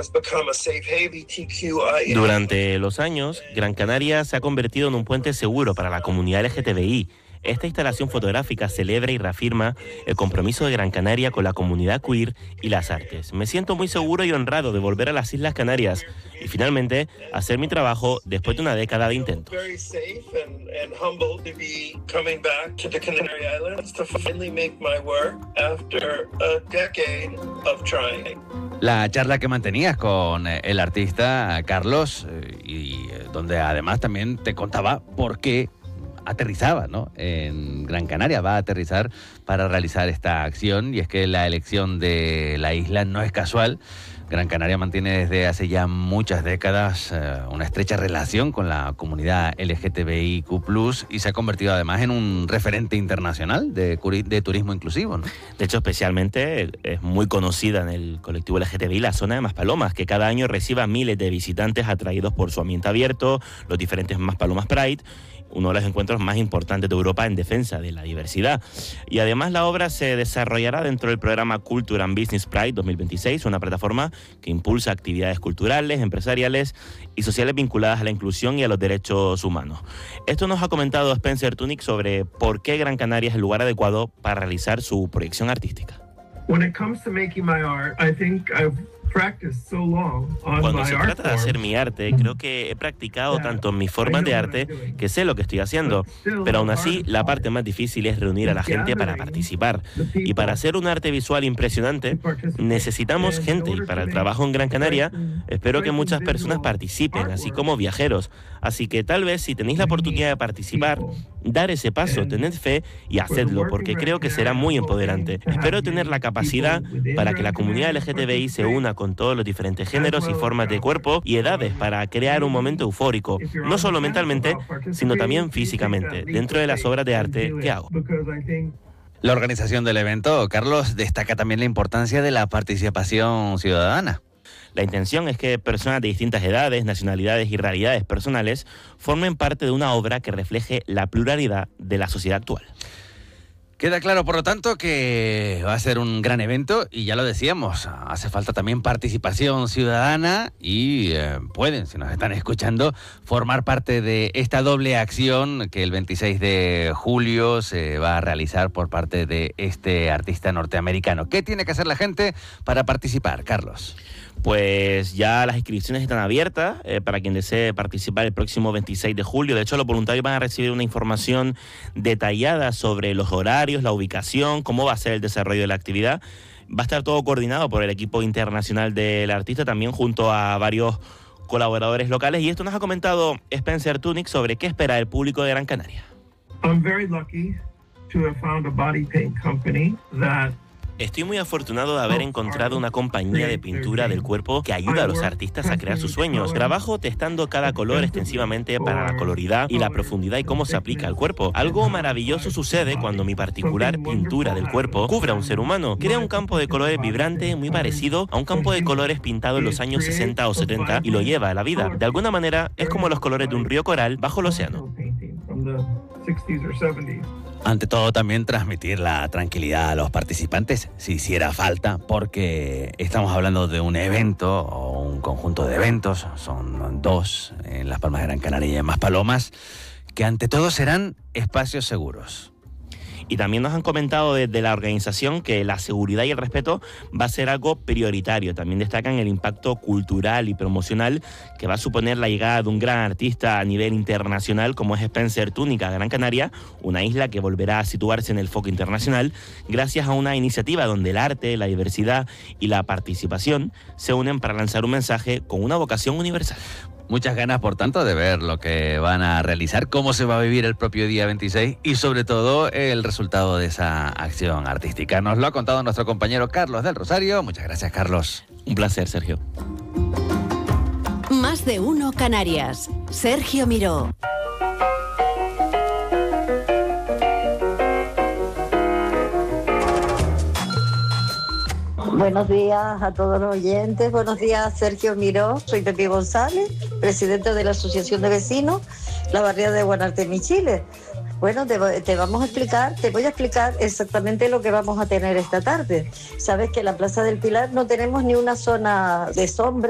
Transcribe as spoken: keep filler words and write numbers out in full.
Durante los años, Gran Canaria se ha convertido en un puente seguro para la comunidad L G T B I. Esta instalación fotográfica celebra y reafirma el compromiso de Gran Canaria con la comunidad queer y las artes. Me siento muy seguro y honrado de volver a las Islas Canarias y finalmente hacer mi trabajo después de una década de intentos. La charla que mantenías con el artista Carlos, y donde además también te contaba por qué aterrizaba, ¿no?, en Gran Canaria, va a aterrizar para realizar esta acción, y es que la elección de la isla no es casual. Gran Canaria mantiene desde hace ya muchas décadas eh, una estrecha relación con la comunidad L G T B I Q plus, y se ha convertido además en un referente internacional de, de turismo inclusivo, ¿no? De hecho, especialmente es muy conocida en el colectivo L G T B I la zona de Maspalomas, que cada año recibe a miles de visitantes atraídos por su ambiente abierto, los diferentes Maspalomas Pride, uno de los encuentros más importantes de Europa en defensa de la diversidad. Y además la obra se desarrollará dentro del programa Culture and Business Pride dos mil veintiséis, una plataforma que impulsa actividades culturales, empresariales y sociales vinculadas a la inclusión y a los derechos humanos. Esto nos ha comentado Spencer Tunick sobre por qué Gran Canaria es el lugar adecuado para realizar su proyección artística. When it comes to making my art, I think I've Cuando se trata de hacer mi arte, creo que he practicado tanto en mis formas de arte que sé lo que estoy haciendo, pero aún así la parte más difícil es reunir a la gente para participar. Y para hacer un arte visual impresionante necesitamos gente, y para el trabajo en Gran Canaria espero que muchas personas participen, así como viajeros. Así que tal vez si tenéis la oportunidad de participar, dar ese paso, tened fe y hacedlo, porque creo que será muy empoderante. Espero tener la capacidad para que la comunidad L G T B I se una con todos los diferentes géneros y formas de cuerpo y edades para crear un momento eufórico, no solo mentalmente, sino también físicamente, dentro de las obras de arte que hago. La organización del evento, Carlos, destaca también la importancia de la participación ciudadana. La intención es que personas de distintas edades, nacionalidades y realidades personales formen parte de una obra que refleje la pluralidad de la sociedad actual. Queda claro, por lo tanto, que va a ser un gran evento y ya lo decíamos, hace falta también participación ciudadana y eh, pueden, si nos están escuchando, formar parte de esta doble acción que el veintiséis de julio se va a realizar por parte de este artista norteamericano. ¿Qué tiene que hacer la gente para participar, Carlos? Pues ya las inscripciones están abiertas eh, para quien desee participar el próximo veintiséis de julio. De hecho, los voluntarios van a recibir una información detallada sobre los horarios, la ubicación, cómo va a ser el desarrollo de la actividad. Va a estar todo coordinado por el equipo internacional del artista, también junto a varios colaboradores locales. Y esto nos ha comentado Spencer Tunick sobre qué espera el público de Gran Canaria. I'm very lucky to have found a body paint company that Estoy muy afortunado de haber encontrado una compañía de pintura del cuerpo que ayuda a los artistas a crear sus sueños. Trabajo testando cada color extensivamente para la coloridad y la profundidad y cómo se aplica al cuerpo. Algo maravilloso sucede cuando mi particular pintura del cuerpo cubre a un ser humano. Crea un campo de colores vibrante muy parecido a un campo de colores pintado en los años sesenta o setenta y lo lleva a la vida. De alguna manera es como los colores de un río coral bajo el océano. Ante todo, también transmitir la tranquilidad a los participantes, si hiciera falta, porque estamos hablando de un evento o un conjunto de eventos, son dos en Las Palmas de Gran Canaria y en Maspalomas, que ante todo serán espacios seguros. Y también nos han comentado desde la organización que la seguridad y el respeto va a ser algo prioritario. También destacan el impacto cultural y promocional que va a suponer la llegada de un gran artista a nivel internacional como es Spencer Tunick a Gran Canaria, una isla que volverá a situarse en el foco internacional gracias a una iniciativa donde el arte, la diversidad y la participación se unen para lanzar un mensaje con una vocación universal. Muchas ganas, por tanto, de ver lo que van a realizar, cómo se va a vivir el propio día veintiséis y, sobre todo, el resultado de esa acción artística. Nos lo ha contado nuestro compañero Carlos del Rosario. Muchas gracias, Carlos. Un placer, Sergio. Más de uno Canarias. Sergio Miró. Buenos días a todos los oyentes, buenos días Sergio Miró, soy Pepi González, presidente de la Asociación de Vecinos, la barriada de Guanartemi, Chile. Bueno, te, te vamos a explicar, te voy a explicar exactamente lo que vamos a tener esta tarde. Sabes que en la Plaza del Pilar no tenemos ni una zona de sombra